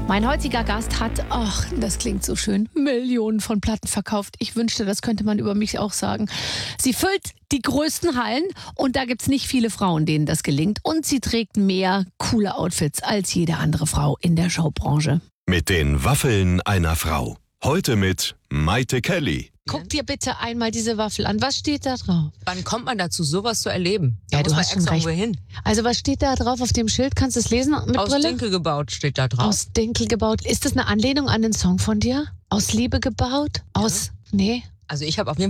Mein heutiger Gast hat, ach, das klingt so schön, Millionen von Platten verkauft. Ich wünschte, das könnte man über mich auch sagen. Sie füllt die größten Hallen und da gibt's nicht viele Frauen, denen das gelingt. Und sie trägt mehr coole Outfits als jede andere Frau in der Showbranche. Mit den Waffeln einer Frau. Heute mit Maite Kelly. Guck dir bitte einmal diese Waffel an. Was steht da drauf? Wann kommt man dazu, sowas zu erleben? Da Ja, muss du man hast schon extra recht. irgendwo hin. Also was steht da drauf auf dem Schild? Kannst du es lesen mit Aus Brille? Dinkel gebaut steht da drauf. Aus Dinkel gebaut. Ist das eine Anlehnung an den Song von dir? Aus Liebe gebaut? Nee? Also ich habe auf jeden